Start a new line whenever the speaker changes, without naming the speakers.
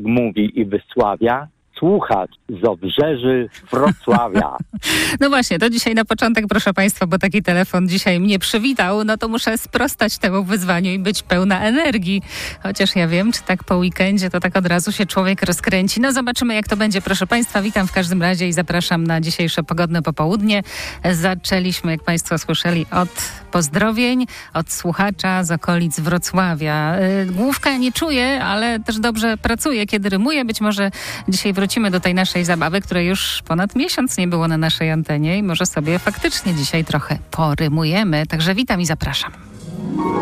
mówi i wysławia słuchacz z Obrzeży Wrocławia.
No właśnie, to dzisiaj na początek, proszę Państwa, bo taki telefon dzisiaj mnie przywitał, no to muszę sprostać temu wyzwaniu i być pełna energii. Chociaż ja wiem, czy tak po weekendzie to tak od razu się człowiek rozkręci. No zobaczymy, jak to będzie, proszę Państwa. Witam w każdym razie i zapraszam na dzisiejsze pogodne popołudnie. Zaczęliśmy, jak Państwo słyszeli, od pozdrowień, od słuchacza z okolic Wrocławia. Główka nie czuje, ale też dobrze pracuje, kiedy rymuje. Być może dzisiaj wrócimy do tej naszej zabawy, której już ponad miesiąc nie było na naszej antenie i może sobie faktycznie dzisiaj trochę porymujemy. Także witam i zapraszam.